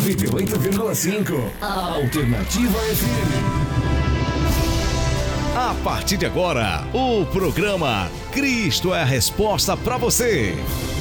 98,5. Alternativa FM. A partir de agora, o programa Cristo é a Resposta para você.